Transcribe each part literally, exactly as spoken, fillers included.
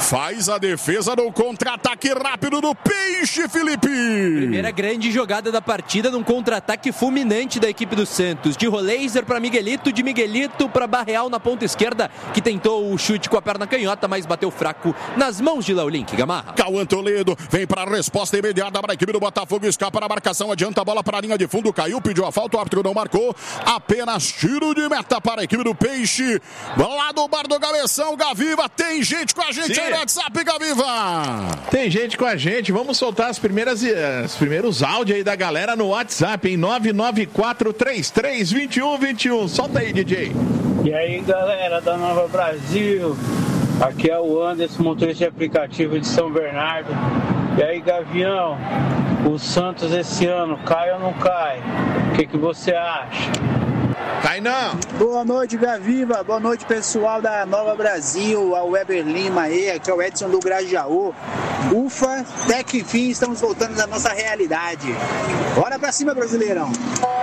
Faz a defesa no contra-ataque rápido do Peixe, Felipe. Primeira grande jogada da partida num contra-ataque fulminante da equipe do Santos. De Roleiser para Miguelito, de Miguelito para Barreal na ponta esquerda, que tentou o chute com a perna canhota, mas bateu fraco nas mãos de Léo Link. Gamarra. Cauã Toledo vem para a resposta imediata para a equipe do Botafogo. Escapa na marcação, adianta a bola para a linha de fundo. Caiu, pediu a falta, o árbitro não marcou. Apenas tiro de meta para a equipe do Peixe. Lá do bar do Cabeção, Gaviva. Tem gente com a gente aí no WhatsApp, Gaviva. Tem gente com a gente. Vamos soltar as primeiras, os primeiros áudios aí da galera no WhatsApp, em nove nove quatro três três dois um dois um. Solta aí, D J. E aí, galera da Nova Brasil. Aqui é o Anderson, motorista de aplicativo de São Bernardo. E aí, Gavião, o Santos esse ano cai ou não cai? O que, que você acha? Cai não. Boa noite, Gaviva. Boa noite, pessoal da Nova Brasil. A Weber Lima aí, aqui é o Edson do Grajaú. Ufa, até que enfim estamos voltando à nossa realidade. Bora pra cima, Brasileirão.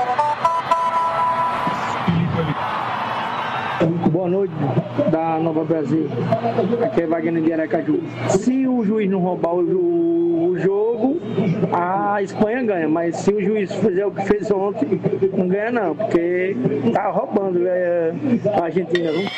Boa noite da Nova Brasil. Aqui é Wagner de Aracaju. Se o juiz não roubar o, ju- o jogo, a Espanha ganha. Mas se o juiz fizer o que fez ontem, não ganha não, porque tá roubando é, a Argentina. Viu?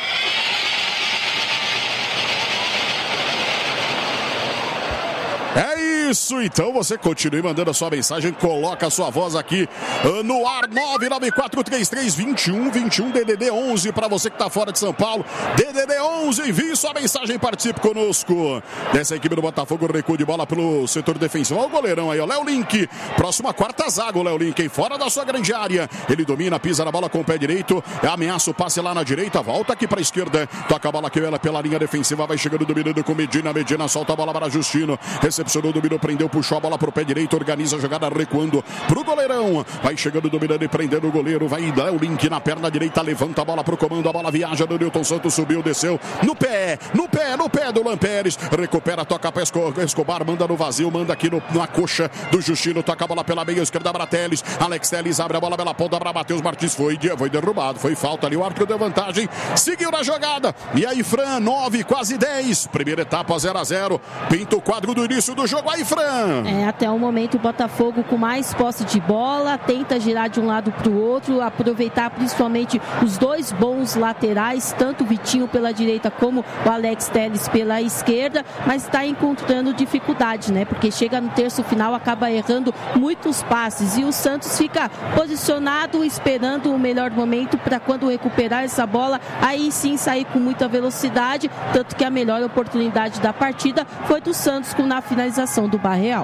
É isso, então você continue mandando a sua mensagem, coloca a sua voz aqui no ar, nove nove quatro três três dois um dois um, D D D onze, para você que está fora de São Paulo, D D D onze, envie sua mensagem, participe conosco. Dessa equipe do Botafogo, recuo de bola pelo setor defensivo, olha o goleirão aí, ó, Léo Link, próxima quarta zaga, o Léo Link, fora da sua grande área, ele domina, pisa na bola com o pé direito, ameaça o passe lá na direita, volta aqui para a esquerda, toca a bola aqui ela pela linha defensiva, vai chegando dominando com Medina, Medina solta a bola para Justino, recepcionou, dominou, prendeu, puxou a bola pro pé direito, organiza a jogada recuando pro goleirão, vai chegando, dominando e prendendo o goleiro, vai dar o Link na perna direita, levanta a bola pro comando, a bola viaja do Nilton Santos, subiu, desceu, no pé, no pé, no pé do Lampérez, recupera, toca para Escobar, manda no vazio, manda aqui no, na coxa do Justino, toca a bola pela meia esquerda para Teles, Alex Teles abre a bola pela ponta para Matheus Martins, foi, foi derrubado, foi falta ali, o árbitro deu vantagem, seguiu na jogada, e aí Fran, nove, quase dez, primeira etapa zero a zero, pinta o quadro do início do jogo, aí Fran. É, até o momento o Botafogo com mais posse de bola, tenta girar de um lado para o outro, aproveitar principalmente os dois bons laterais, tanto o Vitinho pela direita como o Alex Teles pela esquerda, mas está encontrando dificuldade, né? Porque chega no terço final, acaba errando muitos passes e o Santos fica posicionado, esperando o melhor momento para quando recuperar essa bola, aí sim sair com muita velocidade, tanto que a melhor oportunidade da partida foi do Santos com na finalização do Barreal.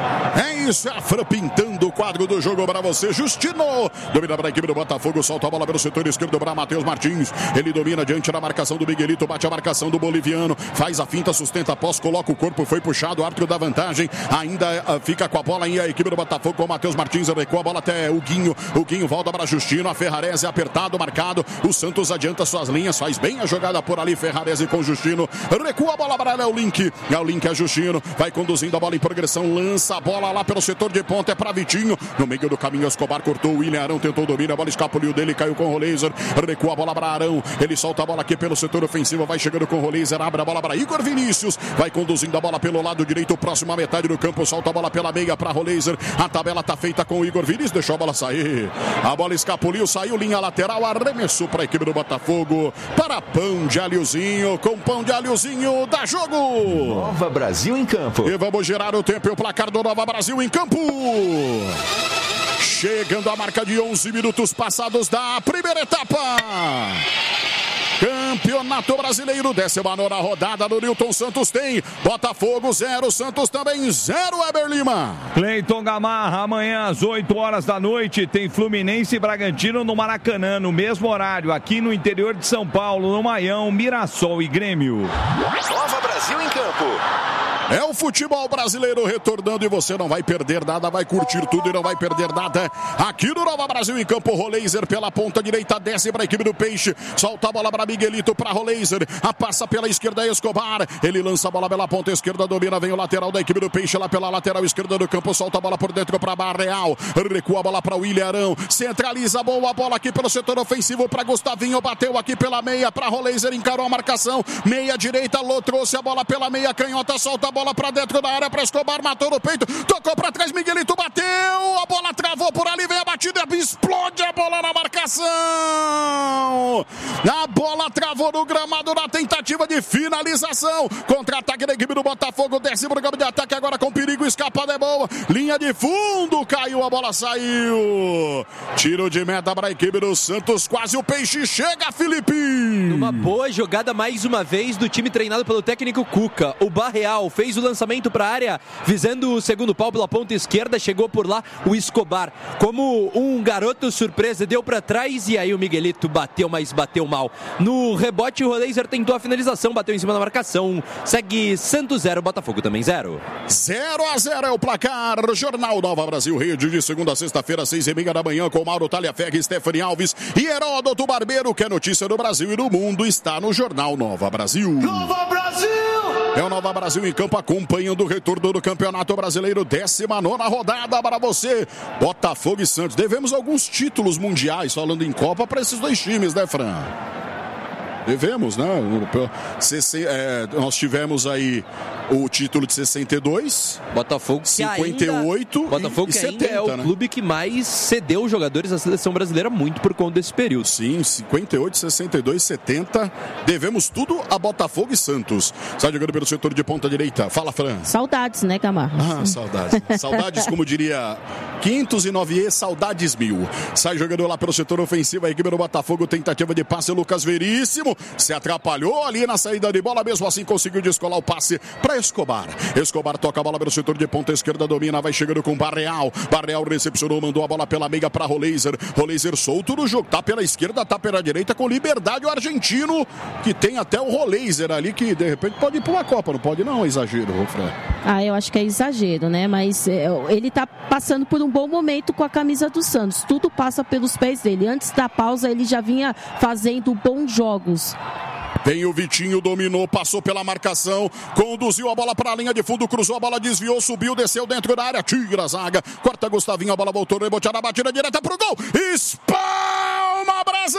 É isso, a Fran pintando o quadro do jogo para você, Justino, domina para a equipe do Botafogo, solta a bola pelo setor esquerdo para Matheus Martins, ele domina diante da marcação do Miguelito, bate a marcação do boliviano, faz a finta, sustenta a posse, coloca o corpo, foi puxado, o árbitro da vantagem, ainda uh, fica com a bola aí a equipe do Botafogo com o Matheus Martins, recua a bola até o Guinho, o Guinho volta para Justino, a Ferrarese apertado, marcado, o Santos adianta suas linhas, faz bem a jogada por ali, Ferrarese com Justino, recua a bola para Léo Link, Léo Link é Justino, vai conduzindo a bola em progressão, lança a bola lá pelo setor de ponta, é para Vitinho, no meio do caminho Escobar cortou, o William Arão tentou domínio, a bola escapuliu dele, caiu com o Roleiser, recua a bola para Arão, ele solta a bola aqui pelo setor ofensivo, vai chegando com o Roleiser, abre a bola para Igor Vinícius, vai conduzindo a bola pelo lado direito, próximo à metade do campo, solta a bola pela meia para Roleiser, a tabela tá feita com o Igor Vinícius, deixou a bola sair, a bola escapuliu, saiu linha lateral, arremessou para a equipe do Botafogo, para Pão de Alhozinho, com Pão de Alhozinho, dá jogo! Nova Brasil em campo. E vamos girar o tempo e o placar do Nova Brasil em campo. Chegando a marca de onze minutos passados da primeira etapa. Campeonato Brasileiro, décima nona rodada do Nilton Santos tem Botafogo zero, Santos também zero, Weber Lima. Cleiton Gamarra, amanhã às oito horas da noite tem Fluminense e Bragantino no Maracanã, no mesmo horário, aqui no interior de São Paulo, no Maião, Mirassol e Grêmio. Nova Brasil em campo. É o futebol brasileiro retornando e você não vai perder nada, vai curtir tudo e não vai perder nada. Aqui no Nova Brasil em campo, Roleiser pela ponta direita, desce para a equipe do Peixe, solta a bola para Miguelito. Miguelito para Roleiser, a passa pela esquerda Escobar, ele lança a bola pela ponta esquerda, domina, vem o lateral da equipe do Peixe lá pela lateral esquerda do campo, solta a bola por dentro para Barreal, recua a bola para o William Arão, centraliza, boa bola aqui pelo setor ofensivo para Gustavinho, bateu aqui pela meia para Roleiser, encarou a marcação, meia direita, Lô trouxe a bola pela meia canhota, solta a bola para dentro da área para Escobar, matou no peito, tocou para trás, Miguelito bateu, a bola travou por ali, vem a batida, explode a bola na marcação, a bola travou no gramado na tentativa de finalização, contra-ataque da equipe do Botafogo, desce pro campo de ataque agora com perigo, escapada é boa, linha de fundo, caiu, a bola saiu, tiro de meta para a equipe do Santos, quase o Peixe chega, Felipe. Uma boa jogada mais uma vez do time treinado pelo técnico Cuca, o Barreal fez o lançamento para a área, visando o segundo pau pela ponta esquerda, chegou por lá o Escobar, como um garoto surpresa, deu para trás e aí o Miguelito bateu, mas bateu mal. No rebote o Roleiser tentou a finalização, bateu em cima da marcação, segue Santos zero, Botafogo também zero. zero a zero é o placar, Jornal Nova Brasil Rede, de segunda a sexta-feira, seis e meia da manhã, com Mauro Talhaferri, Stephanie Alves e Heródoto Barbeiro, que é notícia do Brasil e do mundo, está no Jornal Nova Brasil. Nova Brasil! É o Nova Brasil em campo, acompanhando o retorno do Campeonato Brasileiro, décima nona rodada para você. Botafogo e Santos. Devemos alguns títulos mundiais, falando em Copa, para esses dois times, né, Fran? Devemos, né? É, nós tivemos aí o título de sessenta e dois, Botafogo cinquenta e oito ainda, Botafogo e, que e setenta, ainda é o né? clube que mais cedeu jogadores à seleção brasileira muito por conta desse período. Sim, cinquenta e oito, sessenta e dois, setenta. Devemos tudo a Botafogo e Santos. Sai jogando pelo setor de ponta direita. Fala, Fran. Saudades, né, Camargo? Ah, saudades. Saudades, como diria quinhentos e nove E, saudades mil. Sai jogando lá pelo setor ofensivo. A equipe do Botafogo, tentativa de passe, Lucas Veríssimo. Se atrapalhou ali na saída de bola, mesmo assim conseguiu descolar o passe para Escobar. Escobar toca a bola pelo setor de ponta esquerda, domina, vai chegando com Barreal. Barreal recepcionou, mandou a bola pela meia para Roleiser. Roleiser solto no jogo, tá pela esquerda, tá pela direita, com liberdade o argentino, que tem até o Roleiser ali, que de repente pode ir para uma Copa, não pode não, é exagero, Fran. Ah, eu acho que é exagero, né? Mas é, ele tá passando por um bom momento com a camisa do Santos. Tudo passa pelos pés dele. Antes da pausa, ele já vinha fazendo bons jogos. Vem o Vitinho, dominou, passou pela marcação, conduziu a bola para a linha de fundo, cruzou a bola, desviou, subiu, desceu dentro da área, tira a zaga, corta Gustavinho, a bola voltou, reboteada, batida direta pro gol, espalma Brasão!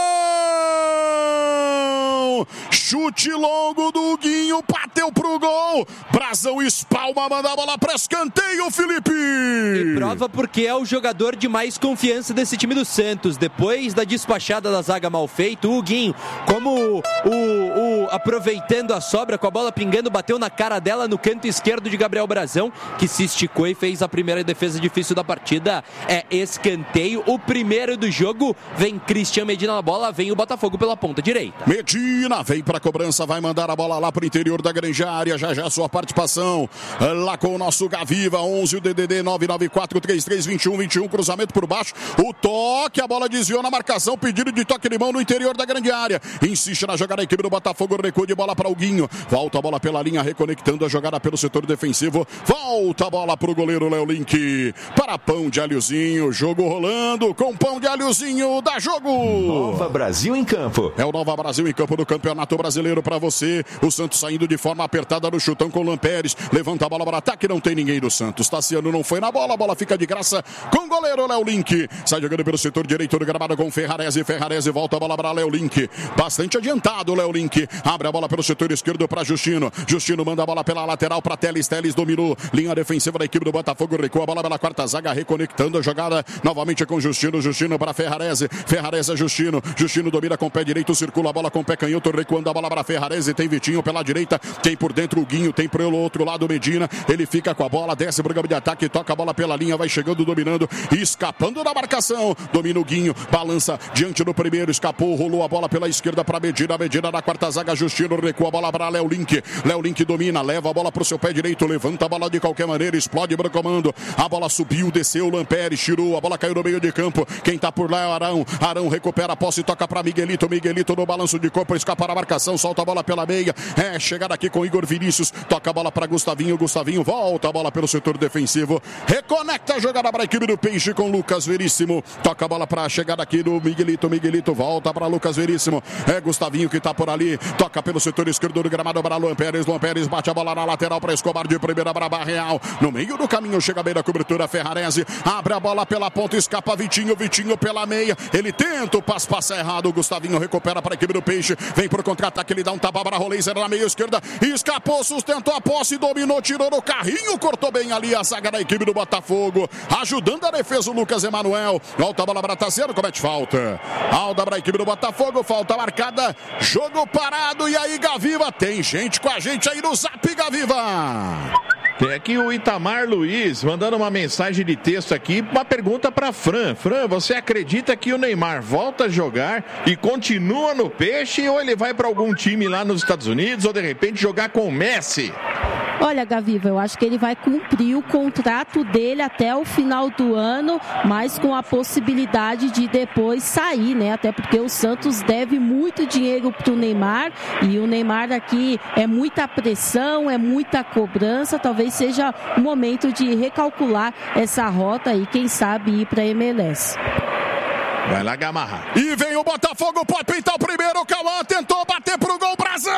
Chute longo do Guinho, bateu pro gol, Brasão espalma, manda a bola para escanteio, Felipe! E prova porque é o jogador de mais confiança desse time do Santos, depois da despachada da zaga mal feita, o Guinho, como o, o aproveitando a sobra, com a bola pingando, bateu na cara dela no canto esquerdo de Gabriel Brasão, que se esticou e fez a primeira defesa difícil da partida, é escanteio, o primeiro do jogo, vem Cristian Medina na bola, vem o Botafogo pela ponta direita. Medina vem para a cobrança, vai mandar a bola lá para o interior da grande área, já já sua participação, lá com o nosso Gaviva, onze, o D D D nove nove quatro, três três dois um dois um, cruzamento por baixo, o toque, a bola desviou na marcação, pedido de toque de mão no interior da grande área, insiste na jogada a equipe do Botafogo, recua de bola para o Guinho, volta a bola pela linha, reconectando a jogada pelo setor defensivo, volta a bola para o goleiro Léo Link, para Pão de Alhozinho, jogo rolando com Pão de Alhozinho, dá jogo! Nova Brasil em campo. É o Nova Brasil em campo do Campeonato Brasileiro para você, o Santos saindo de forma apertada no chutão com o Lampérez, levanta a bola para ataque, não tem ninguém do Santos, Tassiano não foi na bola, a bola fica de graça com o goleiro Léo Link, sai jogando pelo setor direito do gramado com Ferrarese, Ferrarese volta a bola para Léo Link, bastante adiantado Léo Link, abre a bola pelo setor esquerdo para Justino, Justino manda a bola pela lateral para Teles, Teles dominou, linha defensiva da equipe do Botafogo, recua a bola pela quarta zaga, reconectando a jogada novamente com Justino, Justino para Ferrarese, Ferrarese Justino, Justino domina com o pé direito, circula a bola com o pé canhoto, recuando a bola para Ferrarese, tem Vitinho pela direita, tem por dentro o Guinho, tem pelo outro lado Medina, ele fica com a bola, desce pro campo de ataque, toca a bola pela linha, vai chegando, dominando, escapando da marcação, domina o Guinho, balança diante do primeiro, escapou, rolou a bola pela esquerda para Medina, Medina na quarta zaga, Justino recua a bola para Léo Link, Léo Link domina, leva a bola pro seu pé direito, levanta a bola de qualquer maneira, explode pro comando, a bola subiu, desceu, Lampérez, tirou, a bola caiu no meio de campo, quem tá por lá é o Arão, Arão recupera a posse, toca para Miguelito, Miguelito no balanço de corpo, escapa da marcação, marcação, solta a bola pela meia. É, chegada aqui com Igor Vinícius. Toca a bola para Gustavinho. Gustavinho volta a bola pelo setor defensivo. Reconecta a jogada para a equipe do Peixe com Lucas Veríssimo. Toca a bola para a chegada aqui do Miguelito. Miguelito volta para Lucas Veríssimo. É Gustavinho que está por ali. Toca pelo setor esquerdo do gramado para Luan Pérez. Luan Pérez bate a bola na lateral para Escobar de primeira para Barreal. No meio do caminho chega bem da cobertura Ferrarese. Abre a bola pela ponta, escapa Vitinho. Vitinho pela meia. Ele tenta o passe, passa errado. O Gustavinho recupera para a equipe do Peixe. Vem pro contra-ataque. Ele dá um tapa para Roleiser na meia esquerda. Escapou, sustentou a posse, dominou, tirou no carrinho. Cortou bem ali a zaga da equipe do Botafogo. Ajudando a defesa o Lucas Emanuel. Volta a bola para Tassiano, comete falta. Alda para a equipe do Botafogo. Falta marcada. Jogo parado. E aí, Gaviva? Tem gente com a gente aí no Zap, Gaviva. Tem aqui o Itamar Luiz mandando uma mensagem de texto aqui, uma pergunta para Fran. Fran, você acredita que o Neymar volta a jogar e continua no Peixe ou ele vai para algum time lá nos Estados Unidos ou de repente jogar com o Messi? Olha, Gaviva, eu acho que ele vai cumprir o contrato dele até o final do ano, mas com a possibilidade de depois sair, né? Até porque o Santos deve muito dinheiro pro Neymar e o Neymar aqui é muita pressão, é muita cobrança, talvez seja o momento de recalcular essa rota e quem sabe ir para a M L S. Vai lá, Gamarra. E vem o Botafogo, pode pintar o primeiro. O Cauã tentou bater pro gol, Brasão!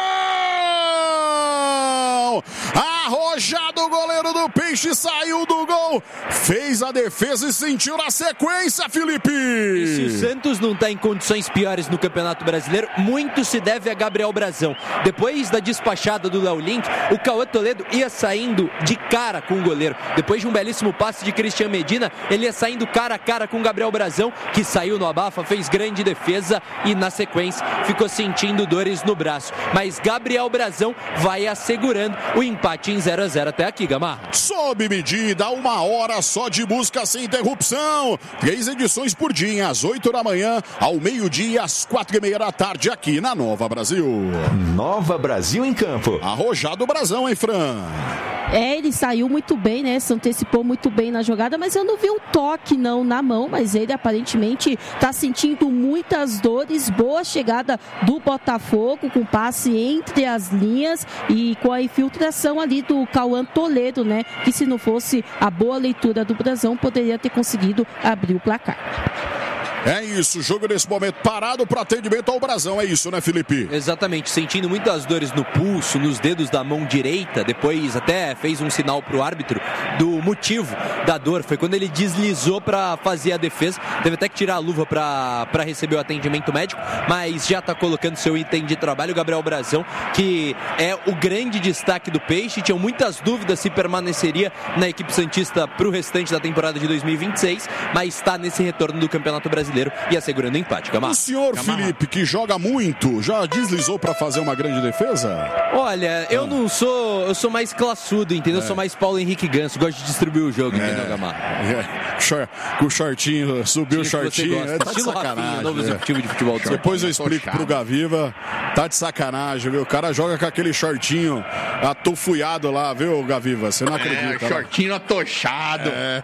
Arrojado o goleiro do Peixe, saiu do gol, fez a defesa e sentiu na sequência, Felipe. E se o Santos não está em condições piores no Campeonato Brasileiro, muito se deve a Gabriel Brasão. Depois da despachada do Léo Link, o Cauã Toledo ia saindo de cara com o goleiro. Depois de um belíssimo passe de Cristian Medina, ele ia saindo cara a cara com o Gabriel Brasão, que saiu no abafa, fez grande defesa e na sequência ficou sentindo dores no braço. Mas Gabriel Brasão vai assegurando o empate em zero a zero até aqui, Gamarra. Sob medida, uma hora só de música sem interrupção. Três edições por dia, às oito da manhã, ao meio-dia, às quatro e meia da tarde, aqui na Nova Brasil. Nova Brasil em campo. Arrojado o Brasão, hein, Fran? É, ele saiu muito bem, né? Se antecipou muito bem na jogada, mas eu não vi um toque não na mão, mas ele aparentemente está sentindo muitas dores. Boa chegada do Botafogo, com passe entre as linhas e com a infiltração ali do Cauã Toledo, né? Que se não fosse a boa leitura do Brasão, poderia ter conseguido abrir o placar. É isso, jogo nesse momento parado para atendimento ao Brasão, é isso, né, Felipe? Exatamente, sentindo muitas dores no pulso, nos dedos da mão direita, depois até fez um sinal pro árbitro do motivo da dor, foi quando ele deslizou para fazer a defesa, teve até que tirar a luva para receber o atendimento médico, mas já tá colocando seu item de trabalho, o Gabriel Brasão, que é o grande destaque do Peixe, tinham muitas dúvidas se permaneceria na equipe santista pro restante da temporada de dois mil e vinte e seis, mas está nesse retorno do Campeonato Brasileiro e assegurando o empate, Gamarra. O senhor Gamarra. Felipe, que joga muito, já deslizou para fazer uma grande defesa? Olha, eu ah. não sou, eu sou mais classudo, entendeu? É. Eu sou mais Paulo Henrique Ganso, gosto de distribuir o jogo, é. entendeu, Gamarra? É. Com o shortinho, subiu o shortinho, é, tá de sacanagem. Novo executivo de futebol. É. Depois eu explico pro Gaviva, tá de sacanagem, viu? O cara joga com aquele shortinho atofuiado lá, viu, Gaviva? Você não acredita. É, shortinho atochado. É.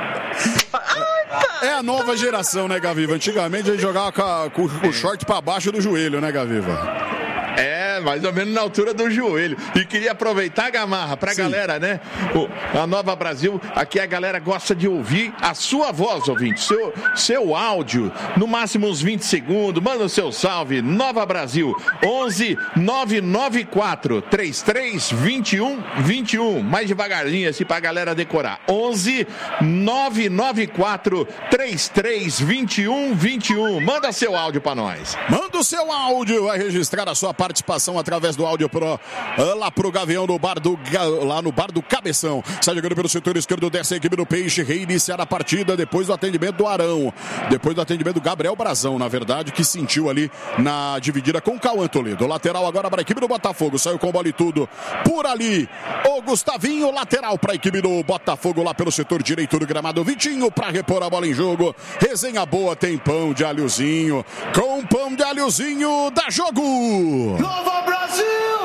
É a nova geração, né, Gaviva? Antigamente a gente jogava com, a, com o short pra baixo do joelho, né, Gaviva? É, mais ou menos na altura do joelho. E queria aproveitar, Gamarra, pra Sim. galera, né? O, a Nova Brasil, aqui a galera gosta de ouvir a sua voz, ouvinte. Seu, seu áudio, no máximo uns vinte segundos. Manda o seu salve. Nova Brasil, onze nove nove quatro três três dois um dois um. Mais devagarzinho, assim, pra galera decorar. onze nove nove quatro três três dois um dois um. Manda seu áudio pra nós. Manda o seu áudio, vai registrar a sua participação através do áudio pro, lá pro Gavião do bar do, lá no bar do Cabeção. Sai jogando pelo setor esquerdo, desce a equipe do Peixe, reiniciar a partida depois do atendimento do Arão, depois do atendimento do Gabriel Brasão, na verdade, que sentiu ali na dividida com o Cauã Toledo. Lateral agora para a equipe do Botafogo, saiu com bola e tudo por ali o Gustavinho, lateral para a equipe do Botafogo lá pelo setor direito do gramado. Vitinho para repor a bola em jogo. Resenha boa, tem pão de alhozinho, com pão de alhozinho dá jogo. Nova Brasil!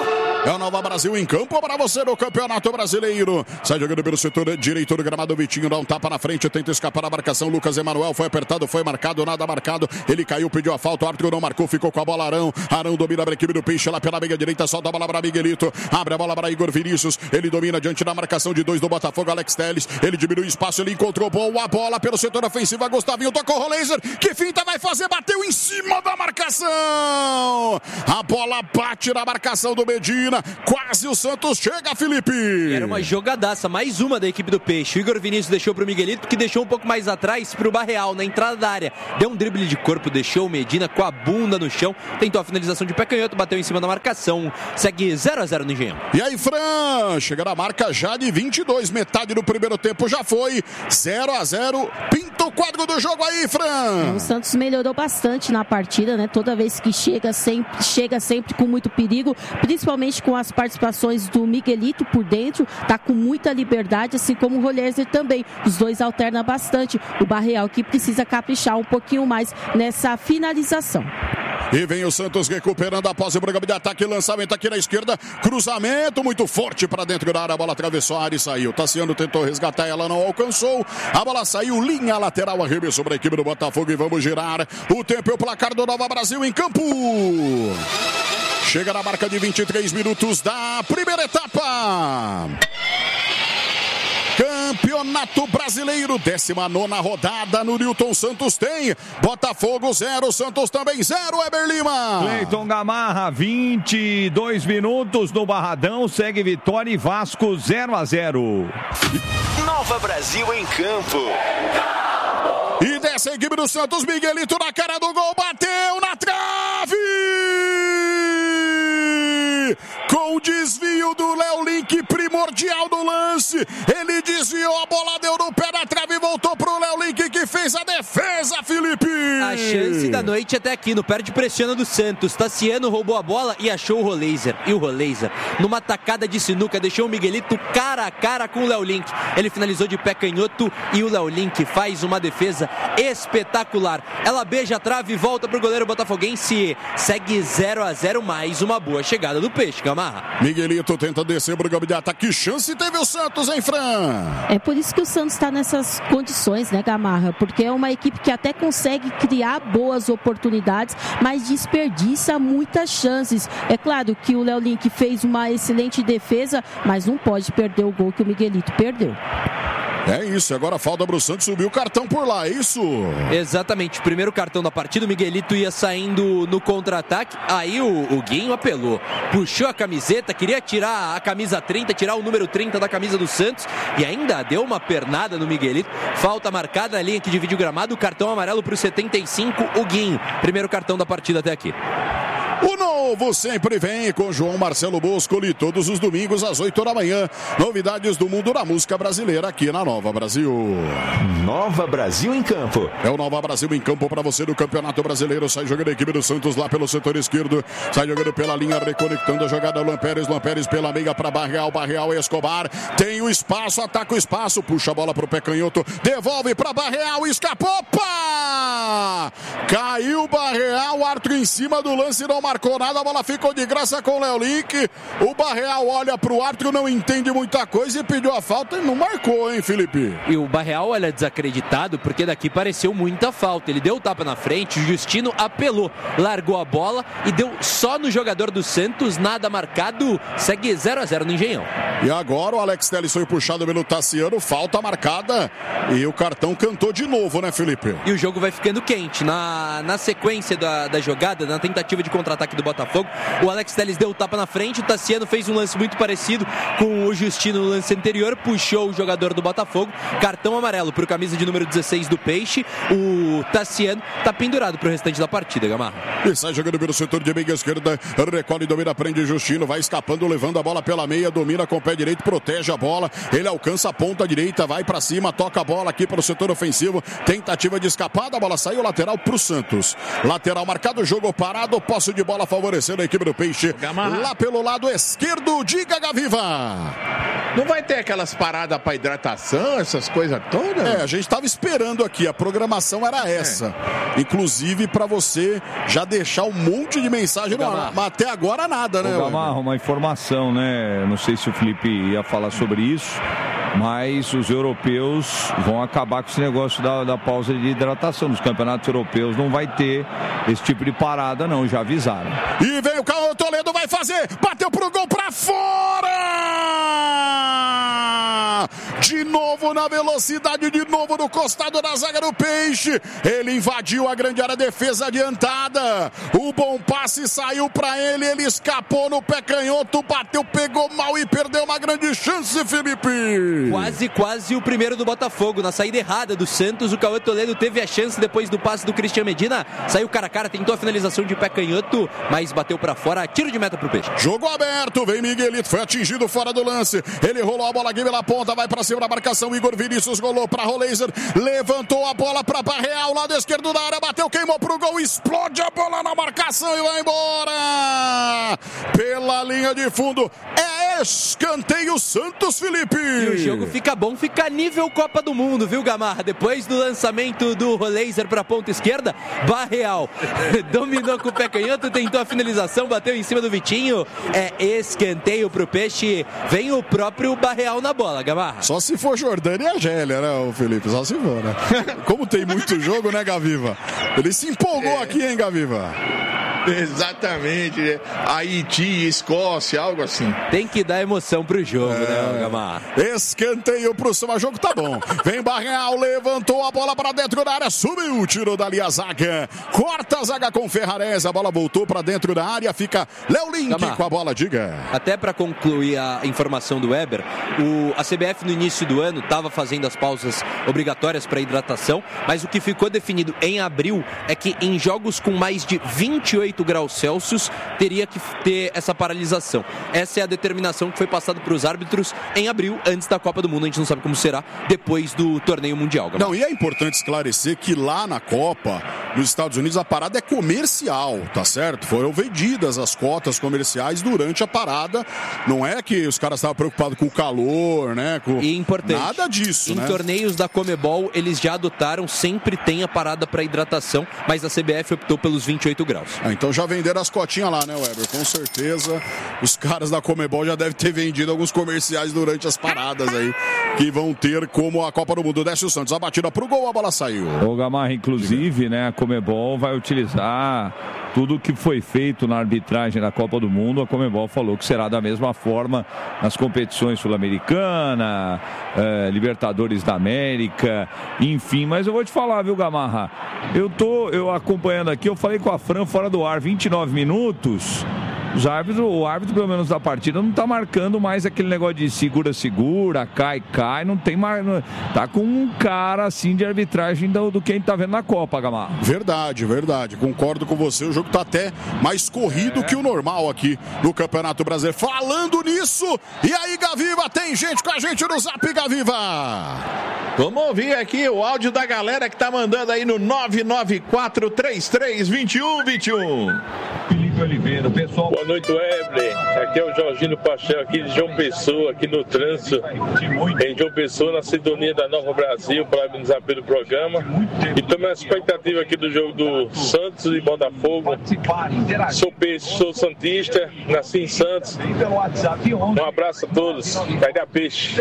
É o Nova Brasil em campo para você no Campeonato Brasileiro. Sai jogando pelo setor direito do gramado. Vitinho dá um tapa na frente, tenta escapar da marcação. Lucas Emanuel foi apertado, foi marcado, nada marcado. Ele caiu, pediu a falta, o árbitro não marcou, ficou com a bola Arão. Arão domina a equipe do Peixe lá pela meia direita, solta a bola para Miguelito. Abre a bola para Igor Vinícius. Ele domina diante da marcação de dois do Botafogo, Alex Telles. Ele diminui o espaço, ele encontrou boa bola pelo setor ofensivo. Gustavinho tocou o Roleiser. Que finta vai fazer? Bateu em cima da marcação. A bola bate na marcação do Medina. Quase o Santos chega, Felipe. Era uma jogadaça, mais uma da equipe do Peixe. O Igor Vinícius deixou pro Miguelito, que deixou um pouco mais atrás pro Barreal, na entrada da área. Deu um drible de corpo, deixou o Medina com a bunda no chão. Tentou a finalização de pé canhoto, bateu em cima da marcação. Segue zero a zero no Engenhão. E aí, Fran, chega na marca já de vinte e dois. Metade do primeiro tempo já foi. zero a zero. Pinta o quadro do jogo aí, Fran. O Santos melhorou bastante na partida, né? Toda vez que chega sempre, chega sempre com muito perigo, principalmente com as participações do Miguelito por dentro, tá com muita liberdade, assim como o Roleiser também. Os dois alternam bastante. O Barreal que precisa caprichar um pouquinho mais nessa finalização. E vem o Santos recuperando após o programa de ataque. Lançamento aqui na esquerda. Cruzamento muito forte para dentro da área. A bola atravessou a área e saiu. Tassiano tentou resgatar, ela não alcançou. A bola saiu, linha lateral, arremesso para a equipe do Botafogo. E vamos girar. O tempo e o placar do Nova Brasil em campo. Chega na marca de vinte e três minutos da primeira etapa. Campeonato Brasileiro, décima nona rodada no Newton Santos tem. Botafogo zero, Santos também zero, Eber Lima. Cleiton Gamarra, vinte e dois minutos no Barradão, segue Vitória e Vasco zero a zero. Nova Brasil em campo. E dessa equipe do Santos, Miguelito na cara do gol, bateu na trave! Com o desvio do Léo Link, primordial do lance. Ele desviou, a bola deu no pé da trave e voltou pro Léo Link, que fez a defesa, Felipe. A chance da noite até aqui, no perde pressiona do Santos. Tassiano roubou a bola e achou o Roleiser. E o Roleiser, numa tacada de sinuca, deixou o Miguelito cara a cara com o Léo Link. Ele finalizou de pé canhoto e o Léo Link faz uma defesa espetacular. Ela beija a trave e volta pro goleiro botafoguense. Segue zero a zero, mais uma boa chegada do Peixe, Gamarra. Miguelito tenta descer pro campo de ataque. Que chance teve o Santos, hein, Fran? É por isso que o Santos está nessas condições, né, Gamarra? Porque é uma equipe que até consegue criar boas oportunidades, mas desperdiça muitas chances. É claro que o Léo Link fez uma excelente defesa, mas não pode perder o gol que o Miguelito perdeu. É isso, agora falta pro Santos subir o cartão por lá, é isso? Exatamente, primeiro cartão da partida, o Miguelito ia saindo no contra-ataque, aí o, o Guinho apelou, puxou a camiseta, queria tirar a camisa trinta, tirar o número trinta da camisa do Santos, e ainda deu uma pernada no Miguelito, falta marcada na linha que divide o gramado, cartão amarelo pro setenta e cinco, o Guinho, primeiro cartão da partida até aqui. O novo sempre vem com João Marcelo Boscoli, todos os domingos às oito da manhã. Novidades do mundo da música brasileira aqui na Nova Brasil. Nova Brasil em campo. É o Nova Brasil em campo para você no Campeonato Brasileiro. Sai jogando a equipe do Santos lá pelo setor esquerdo. Sai jogando pela linha, reconectando a jogada. Luan Pérez, Luan Pérez pela meia para Barreal. Barreal Escobar. Tem o espaço, ataca o espaço. Puxa a bola pro pé canhoto. Devolve para Barreal. Escapou. Opa! Caiu Barreal. O árbitro em cima do lance não marcou nada, a bola ficou de graça com o Léo Link. O Barreal olha pro árbitro, não entende muita coisa e pediu a falta e não marcou, hein, Felipe? E o Barreal olha desacreditado porque daqui pareceu muita falta. Ele deu o tapa na frente, o Justino apelou, largou a bola e deu só no jogador do Santos, nada marcado, segue zero a zero no Engenhão. E agora o Alex Telles foi puxado pelo Tassiano, falta marcada e o cartão cantou de novo, né, Felipe? E o jogo vai ficando quente. Na, na sequência da, da jogada, na tentativa de contra-ataque do Botafogo, o Alex Telles deu o tapa na frente, o Tassiano fez um lance muito parecido com o Justino no lance anterior, puxou o jogador do Botafogo, cartão amarelo para o camisa de número dezesseis do Peixe. O Tassiano tá pendurado para o restante da partida, Gamarra. E sai jogando pelo setor de meia esquerda, recolhe, domina, prende Justino, vai escapando, levando a bola pela meia, domina com o pé direito, protege a bola, ele alcança a ponta direita, vai para cima, toca a bola aqui para o setor ofensivo, tentativa de escapada, a bola saiu lateral pro Santos. Lateral marcado, jogo parado, posse de bola favorecendo a equipe do Peixe. Gamarra. Lá pelo lado esquerdo, diga Gaviva. Não vai ter aquelas paradas para hidratação, essas coisas todas? É, a gente estava esperando aqui, a programação era essa. É. Inclusive para você já deixar um monte de mensagem no ar. Mas até agora nada, né? Gamarra, uma informação, né? Não sei se o Felipe ia falar sobre isso, mas os europeus vão acabar com esse negócio da, da pausa de hidratação. Nos campeonatos europeus não vai ter esse tipo de parada, não, já avisaram. E vem o Caio Toledo, vai fazer, bateu pro gol pra fora! De novo na velocidade, de novo no costado da zaga do Peixe. Ele invadiu a grande área, defesa adiantada. O bom passe saiu pra ele, ele escapou no pé canhoto, bateu, pegou mal e perdeu uma grande chance, Felipe. Quase, quase o primeiro do Botafogo. Na saída errada do Santos, o Cauê Toledo teve a chance depois do passe do Cristian Medina. Saiu cara a cara, tentou a finalização de pé canhoto, mas bateu pra fora, tiro de meta pro Peixe. Jogo aberto, vem Miguelito, foi atingido fora do lance. Ele rolou a bola aqui pela ponta, vai pra cima da marcação. Igor Vinícius rolou pra Roleiser, levantou a bola pra Barreal, lado esquerdo da área, bateu, queimou pro gol, explode a bola na marcação e vai embora. Pela linha de fundo, é escanteio Santos, Felipe. E o jogo fica bom, fica nível Copa do Mundo, viu, Gamarra? Depois do lançamento do Roleiser pra ponta esquerda, Barreal dominou com o pé canhoto, tentou a finalização, bateu em cima do Vitinho. É escanteio pro Peixe. Vem o próprio Barreal na bola, Gamarra. Só se for Jordânia e a Gélia, né, o Felipe? Só se for, né? Como tem muito jogo, né, Gaviva? Ele se empolgou é. aqui, hein, Gaviva? Exatamente, Haiti, Escócia, algo assim. Tem que dar emoção pro jogo, é. né, Gamarra? Escanteio pro Soma, jogo tá bom. Vem Barreal, levantou a bola pra dentro da área, subiu, tirou dali a zaga, corta a zaga com Ferrarese, a bola voltou pra dentro da área, fica Léo Link Gamarra. com a bola, diga. Até pra concluir a informação do Weber, o, a C B F no início do ano tava fazendo as pausas obrigatórias pra hidratação, mas o que ficou definido em abril é que em jogos com mais de vinte e oito graus Celsius teria que ter essa paralisação. Essa é a determinação que foi passada para os árbitros em abril, antes da Copa do Mundo. A gente não sabe como será depois do torneio mundial. Gamarra. Não, e é importante esclarecer que lá na Copa, nos Estados Unidos, a parada é comercial, tá certo? Foram vendidas as cotas comerciais durante a parada. Não é que os caras estavam preocupados com o calor, né? Com... E importante. Nada disso, em né? Em torneios da Comebol, eles já adotaram, sempre tem a parada para hidratação, mas a C B F optou pelos vinte e oito graus. Ah, então já venderam as cotinhas lá, né, Weber? Com certeza os caras da Comebol já devem ter vendido alguns comerciais durante as paradas aí, que vão ter como a Copa do Mundo. Desce o Santos, a batida pro gol, a bola saiu. O Gamarra, inclusive, né, a Comebol vai utilizar tudo que foi feito na arbitragem da Copa do Mundo. A Comebol falou que será da mesma forma nas competições Sul-Americana, eh, Libertadores da América, enfim. Mas eu vou te falar, viu, Gamarra? Eu tô eu acompanhando aqui, eu falei com a Fran fora do ar, vinte e nove minutos. Os árbitros, o árbitro, pelo menos da partida, não tá marcando mais aquele negócio de segura-segura, cai-cai, não tem mais. Tá com um cara assim de arbitragem do, do que a gente tá vendo na Copa, Gamarra. Verdade, verdade. Concordo com você. O jogo tá até mais corrido é. que o normal aqui no Campeonato Brasileiro. Falando nisso, e aí, Gaviva, tem gente com a gente no Zap, Gaviva. Vamos ouvir aqui o áudio da galera que tá mandando aí no nove nove quatro, três três, dois um dois um. Felipe Oliveira, pessoal. Boa noite, Weber. Aqui é o Jorginho Paixão, aqui de João Pessoa, aqui no trânsito, em João Pessoa, na sintonia da Nova Brasil, parabenizar pelo programa. E também a expectativa aqui do jogo do Santos e Botafogo. Sou Peixe, sou Santista, nasci em Santos. Um abraço a todos. Vai dar peixe.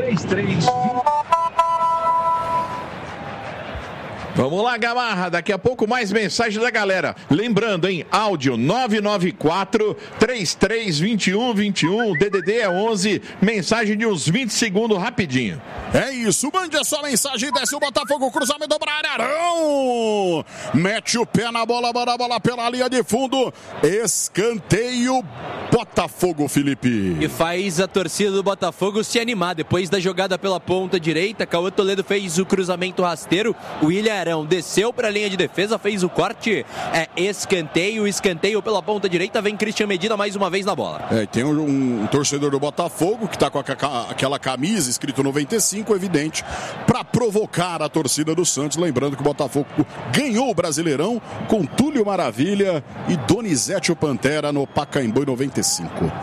Vamos lá, Gamarra, daqui a pouco mais mensagem da galera. Lembrando, hein, áudio nove nove quatro, três três dois um dois um, D D D é onze, mensagem de uns vinte segundos rapidinho. É isso, mande a sua mensagem, desce o Botafogo, cruzamento para a área, Arão! Mete o pé na bola, manda a bola pela linha de fundo, escanteio Botafogo, Felipe. E faz a torcida do Botafogo se animar, depois da jogada pela ponta direita, Cauê Toledo fez o cruzamento rasteiro, o William Arão desceu para a linha de defesa, fez o corte, é escanteio, escanteio pela ponta direita, vem Cristian Medina mais uma vez na bola. É, tem um, um torcedor do Botafogo que está com a, aquela camisa escrito noventa e cinco, evidente, para provocar a torcida do Santos, lembrando que o Botafogo ganhou o Brasileirão com Túlio Maravilha e Donizete o Pantera no Pacaembu em noventa e cinco.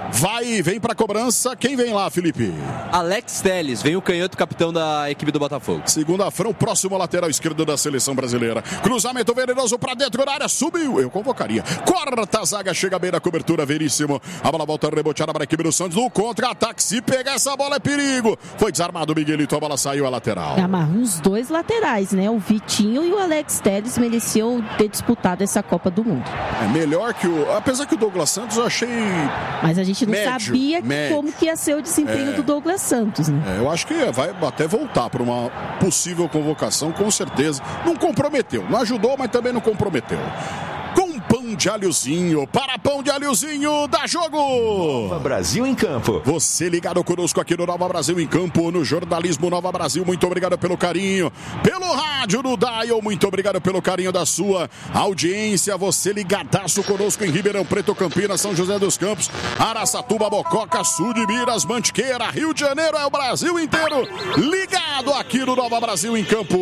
Vai, vem pra cobrança. Quem vem lá, Felipe? Alex Telles, vem o canhoto capitão da equipe do Botafogo. Segunda frão, próximo lateral esquerdo da seleção brasileira. Cruzamento venenoso pra dentro da área, subiu. Eu convocaria. Corta a zaga, chega bem na cobertura, Veríssimo. A bola volta reboteada para a equipe do Santos. No contra-ataque, se pegar essa bola é perigo. Foi desarmado o Miguelito, a bola saiu a lateral. Amarrou os dois laterais, né? O Vitinho e o Alex Telles mereciam ter disputado essa Copa do Mundo. É melhor que o... Apesar que o Douglas Santos eu achei... Mas a gente não médio, sabia médio. como que ia ser o desempenho é. do Douglas Santos, né? É, eu acho que vai até voltar para uma possível convocação, com certeza. Não comprometeu. Não ajudou, mas também não comprometeu. Com pão de alhozinho, para pão de alhozinho, dá jogo! Nova Brasil em Campo. Você ligado conosco aqui no Nova Brasil em Campo, no Jornalismo Nova Brasil. Muito obrigado pelo carinho, pelo rádio no Dial. Muito obrigado pelo carinho da sua audiência. Você ligadaço conosco em Ribeirão Preto, Campinas, São José dos Campos, Araçatuba, Mococa, Sul de Minas, Mantiqueira, Rio de Janeiro. É o Brasil inteiro ligado aqui no Nova Brasil em Campo.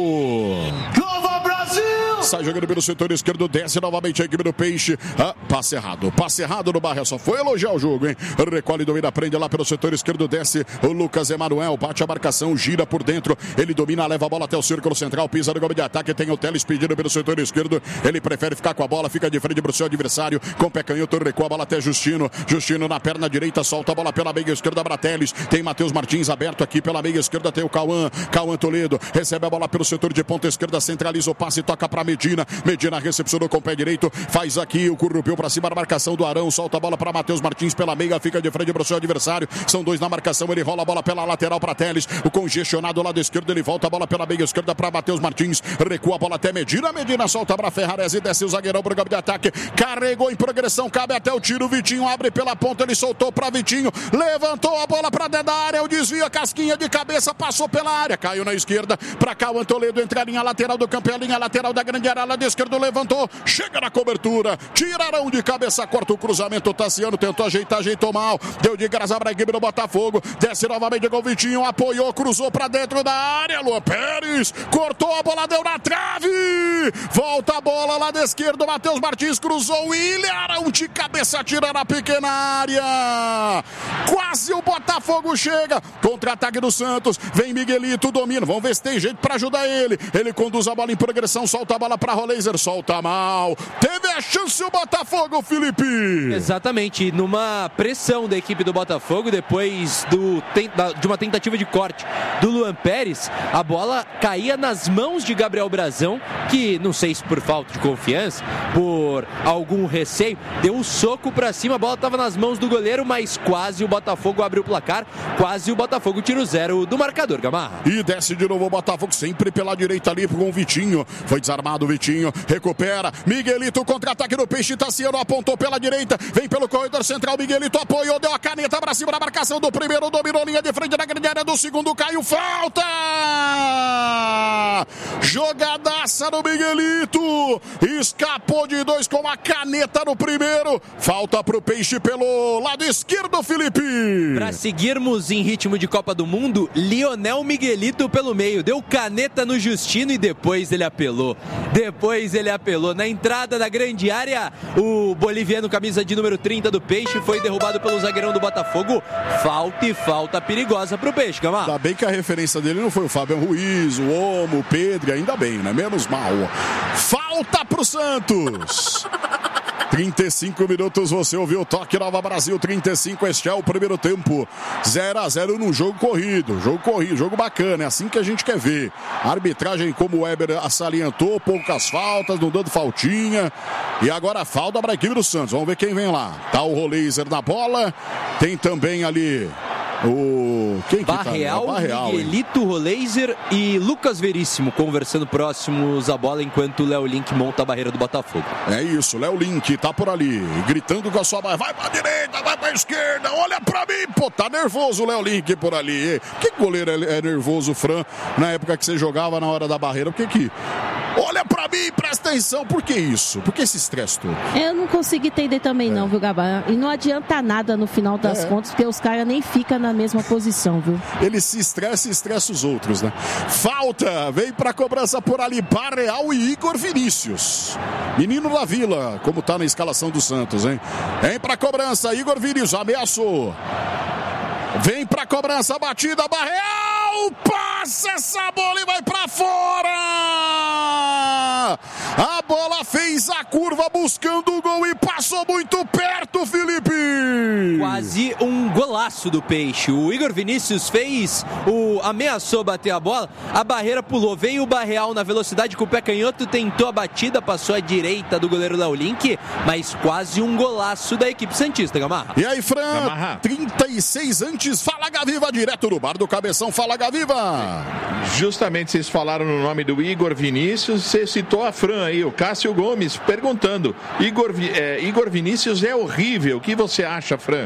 Nova Brasil! Sai jogando pelo setor esquerdo, desce novamente a equipe do Peixe. Ah, passe errado, passe errado no Barra, só foi elogiar o jogo, hein? Recolhe, domina, prende lá pelo setor esquerdo, desce o Lucas Emanuel, bate a marcação, gira por dentro, ele domina, leva a bola até o círculo central, pisa no gol de ataque, tem o Teles pedindo pelo setor esquerdo, ele prefere ficar com a bola, fica de frente para o seu adversário, com o pé canhoto, recua a bola até Justino, Justino na perna direita, solta a bola pela meia esquerda, Brateles, tem Matheus Martins aberto aqui pela meia esquerda, tem o Cauã, Cauã Toledo, recebe a bola pelo setor de ponta esquerda, centraliza o passe, toca para Medina, Medina recepcionou com o pé direito, faz aqui o currupiu para cima da marcação do Arão, solta a bola para Matheus Martins pela meia, fica de frente para o seu adversário, são dois na marcação, ele rola a bola pela lateral para Teles, o congestionado lado esquerdo, ele volta a bola pela meia esquerda para Matheus Martins, recua a bola até Medina, Medina solta para Ferrares e desce o zagueirão para o campo de ataque, carregou em progressão, cabe até o tiro, Vitinho abre pela ponta, ele soltou para Vitinho, levantou a bola para dentro da área, o desvio, a casquinha de cabeça, passou pela área, caiu na esquerda, para Cauã Toledo, entra a linha lateral do campo, a linha lateral da grande área, lado esquerdo, levantou, chega na cobertura, tirarão de cabeça, corta o cruzamento, Tassiano tentou ajeitar, ajeitou mal, deu de graça para a equipe do Botafogo, desce novamente com o Vitinho, apoiou, cruzou para dentro da área, Luan Pérez, cortou a bola, deu na trave, volta a bola lá da esquerda, Matheus Martins cruzou, Ilharão de cabeça, tira na pequena área, quase o Botafogo chega, contra-ataque do Santos, vem Miguelito, domina, vamos ver se tem jeito para ajudar ele, ele conduz a bola em progressão, solta a bola para Roleiser, solta mal, teve a chance o Botafogo, Felipe. Exatamente, numa pressão da equipe do Botafogo, depois do, de uma tentativa de corte do Luan Pérez, a bola caía nas mãos de Gabriel Brazão, que não sei se por falta de confiança, por algum receio, deu um soco pra cima, a bola estava nas mãos do goleiro, mas quase o Botafogo abriu o placar, quase o Botafogo tira o zero do marcador, Gamarra. E desce de novo o Botafogo, sempre pela direita ali com o Vitinho, foi desarmado o Vitinho, recupera, Miguelito, contra-ataque do Peixe, Tassiano apontou pela direita, vem pelo corredor central, Miguelito apoiou, deu a caneta pra cima da marcação do primeiro, dominou linha de frente na grande área do segundo, caiu, falta! Jogadaça do Miguelito, escapou de dois com a caneta no primeiro, falta pro Peixe pelo lado esquerdo, Felipe. Pra seguirmos em ritmo de Copa do Mundo, Lionel Miguelito pelo meio, deu caneta no Justino e depois ele apelou, depois ele apelou, na entrada da grande área, o boliviano camisa de número trinta do Peixe foi derrubado pelo zagueirão do Botafogo, falta e falta perigosa pro Peixe, Camar. Ainda bem que a referência dele não foi o Fábio Ruiz, o Omo, o Pedro, ainda bem, né? Menos mal. Falta pro Santos. trinta e cinco minutos, você ouviu o toque Nova Brasil, trinta e cinco, este é o primeiro tempo, zero a zero num jogo corrido, jogo corrido, jogo bacana, é assim que a gente quer ver. A arbitragem, como o Weber salientou, poucas faltas, não dando faltinha, e agora falta para a equipe do Santos, vamos ver quem vem lá. Tá o Roleiser na bola, tem também ali o... Quem que Barreal, tá? Barreal, Miguelito, Roleiser e Lucas Veríssimo conversando próximos à bola enquanto o Léo Link monta a barreira do Botafogo. É isso, Léo Link tá por ali, gritando com a sua barra, vai pra direita, vai pra esquerda, olha pra mim, pô, tá nervoso o Léo Link por ali. Por que goleiro é nervoso, Fran, na época que você jogava na hora da barreira? Por que que... Olha pra mim, presta atenção, por que isso? Por que esse estresse todo? Eu não consigo entender também é. não, viu, Gabá? E não adianta nada no final das é. contas, porque os caras nem ficam na mesma posição, viu? Ele se estressa e estressa os outros, né? Falta, vem pra cobrança por ali, Barreal e Igor Vinícius. Menino da Vila, como tá na escalação do Santos, hein? Vem pra cobrança, Igor Vinícius, ameaçou. Vem pra cobrança, batida, Barreal, passa essa bola e vai pra fora! A bola fez a curva buscando o gol e passou muito perto, Felipe! Quase um golaço do Peixe. O Igor Vinícius fez, o ameaçou bater a bola, a barreira pulou, veio o Barreal na velocidade com o pé canhoto, tentou a batida, passou à direita do goleiro Léo Link, mas quase um golaço da equipe santista, Gamarra. E aí, Fran, Gamarra. trinta e seis antes, fala Gaviva, direto do bar do Cabeção, fala Gaviva! Justamente vocês falaram no nome do Igor Vinícius, você citou a Fran aí, o Cássio Gomes, perguntando, Igor, é, Igor Vinícius é horrível, o que você acha, Fran?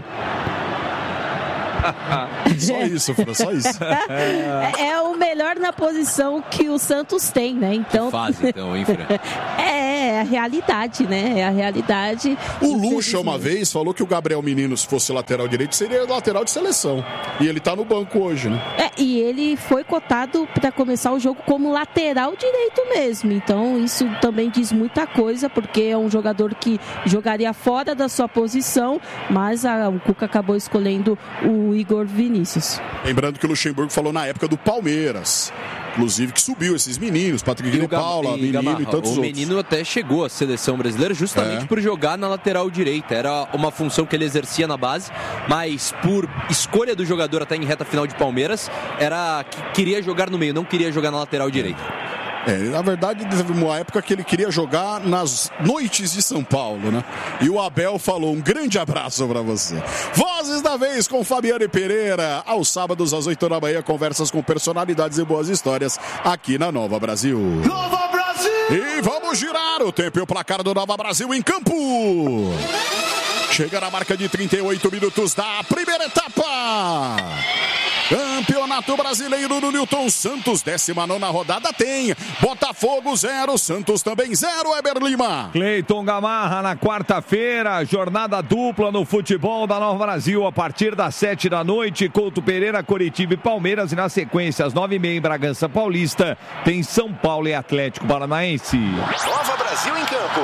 Só isso, Fran, só isso. É, é o melhor na posição que o Santos tem, né? Então. Que fase, então, hein, Fran? É, é a realidade, né? É a realidade. O Lucha, uma vez, falou que o Gabriel Menino, se fosse lateral direito, seria lateral de seleção. E ele tá no banco hoje, né? É, e ele foi cotado para começar o jogo como lateral direito mesmo. Então, isso também diz muita coisa, porque é um jogador que jogaria fora da sua posição, mas a, o Cuca acabou escolhendo o Igor Vinícius. Lembrando que o Luxemburgo falou na época do Palmeiras, inclusive que subiu esses meninos, Patrick de Paula, e menino Gamarra, e tantos o outros. O menino até chegou à seleção brasileira justamente é. por jogar na lateral direita. Era uma função que ele exercia na base, mas por escolha do jogador até em reta final de Palmeiras, era que queria jogar no meio, não queria jogar na lateral direita. É, na verdade, teve uma época que ele queria jogar nas noites de São Paulo, né? E o Abel falou, um grande abraço pra você. Vozes da vez com Fabiane Pereira. Aos sábados, às oito da manhã, conversas com personalidades e boas histórias aqui na Nova Brasil. Nova Brasil! E vamos girar o tempo e o placar do Nova Brasil em campo. Chega na marca de trinta e oito minutos da primeira etapa. Campeonato Brasileiro do Newton Santos, décima nona rodada tem Botafogo zero, Santos também zero, Eber Lima. Cleiton Gamarra na quarta-feira, jornada dupla no futebol da Nova Brasil, a partir das sete da noite, Couto Pereira, Coritiba e Palmeiras, e na sequência, às nove e meia em Bragança Paulista, tem São Paulo e Atlético Paranaense. Nova Brasil em campo.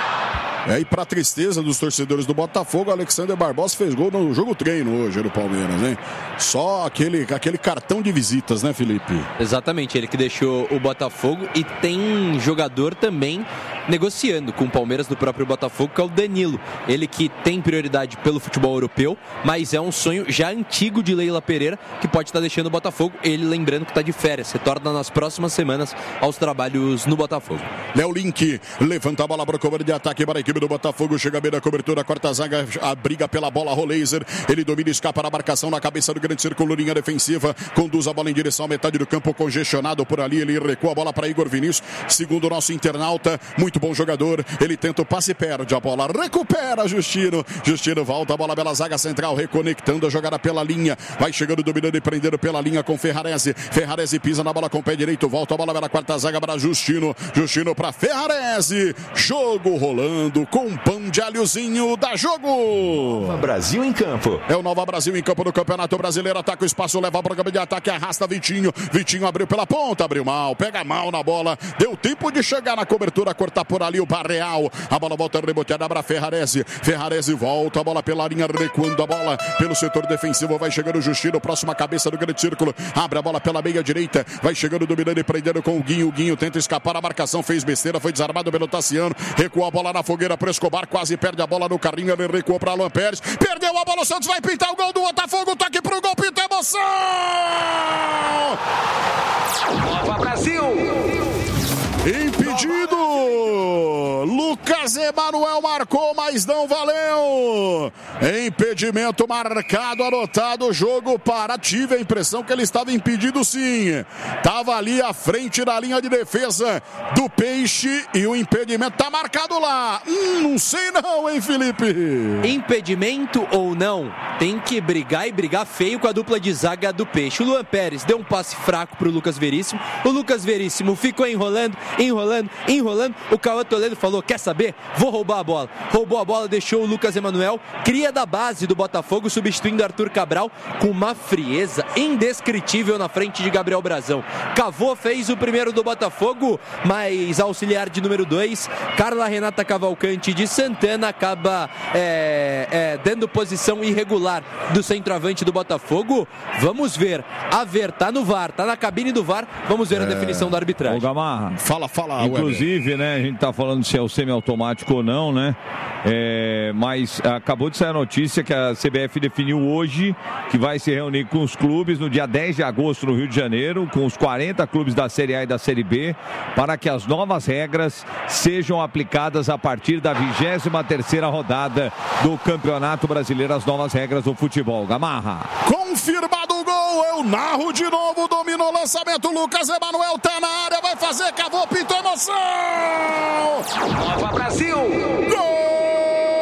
É, e para tristeza dos torcedores do Botafogo, Alexander Barbosa fez gol no jogo treino hoje do Palmeiras, hein? Só aquele, aquele cartão de visitas, né, Felipe? Exatamente, ele que deixou o Botafogo, e tem jogador também negociando com o Palmeiras do próprio Botafogo, que é o Danilo. Ele que tem prioridade pelo futebol europeu, mas é um sonho já antigo de Leila Pereira, que pode estar deixando o Botafogo. Ele, lembrando que está de férias, retorna nas próximas semanas aos trabalhos no Botafogo. Léo Link levanta a bola para o cover de ataque para a equipe do Botafogo, chega bem na cobertura, a quarta zaga, a briga pela bola, Roleiser, ele domina e escapa na marcação na cabeça do grande círculo, linha defensiva, conduz a bola em direção à metade do campo, congestionado por ali, ele recua a bola para Igor Vinícius, segundo o nosso internauta, muito bom jogador, ele tenta o passe, perde a bola, recupera Justino, Justino volta a bola pela zaga central, reconectando a jogada pela linha, vai chegando, dominando e prendendo pela linha com Ferrarese, Ferrarese pisa na bola com o pé direito, volta a bola pela quarta zaga para Justino, Justino para Ferrarese, jogo rolando com um pão de alhozinho da jogo. Nova Brasil em campo. É o Nova Brasil em campo do Campeonato Brasileiro. Ataca o espaço, leva para o campo de ataque, arrasta Vitinho. Vitinho abriu pela ponta, abriu mal, pega mal na bola. Deu tempo de chegar na cobertura, cortar por ali o Barreal. A bola volta reboteada para Ferrarese. Ferrarese volta a bola pela linha, recuando a bola pelo setor defensivo. Vai chegando o Justino, próxima cabeça do grande círculo. Abre a bola pela meia direita. Vai chegando, dominando e prendendo com o Guinho. O Guinho tenta escapar, a marcação fez besteira, foi desarmado pelo Tassiano. Recuou a bola na fogueira para Escobar, quase perde a bola no carrinho, ele recuou para Alan Pérez, perdeu a bola, o Santos vai pintar o gol do Botafogo, toque pro gol, pinta emoção! Nova Brasil! Impedido! Lucas Emanuel marcou, mas não valeu! Impedimento marcado, anotado, jogo para. Tive a impressão que ele estava impedido, sim. Estava ali à frente da linha de defesa do Peixe e o impedimento está marcado lá. Hum, não sei não, hein, Felipe? Impedimento ou não, tem que brigar e brigar feio com a dupla de zaga do Peixe. O Luan Pérez deu um passe fraco para o Lucas Veríssimo. O Lucas Veríssimo ficou enrolando, enrolando, enrolando. O Cauã Toledo falou, quer saber? vou roubar a bola. Roubou a bola, deixou o Lucas Emanuel, cria da base do Botafogo, substituindo Arthur Cabral com uma frieza indescritível na frente de Gabriel Brazão. Cavou, fez o primeiro do Botafogo, mas auxiliar de número dois, Carla Renata Cavalcante de Santana, acaba é, é, dando posição irregular do centroavante do Botafogo. Vamos ver, a ver, tá no V A R, tá na cabine do V A R, vamos ver é... a definição da arbitragem. Ô, Gamarra, fala, fala. Inclusive, Weber, né, a gente tá falando se é o semiautomático ou não, né? É, mas acabou de sair a notícia que a C B F definiu hoje que vai se reunir com os clubes no dia dez de agosto no Rio de Janeiro, com os quarenta clubes da Série A e da Série B, para que as novas regras sejam aplicadas a partir da vigésima terceira rodada do Campeonato Brasileiro, as novas regras do futebol. Gamarra. Confirmado o gol, eu narro de novo, dominou o lançamento, Lucas Emanuel tá na área, vai fazer, cavou, pintou, emoção! Nova Brasil! Gol!